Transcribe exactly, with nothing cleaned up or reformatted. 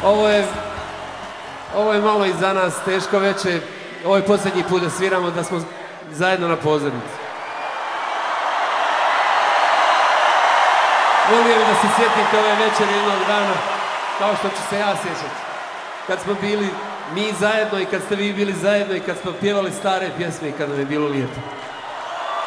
Ovo je, ovo je malo i za nas teško veče. Ovo je posljednji put da sviramo, da smo zajedno na pozornici. Volio bih da se sjetite ove večeri jednog dana, kao što ću se ja sjećati. Kad smo bili mi zajedno i kad ste vi bili zajedno i kad smo pjevali stare pjesme i kad nam je bilo lijepo.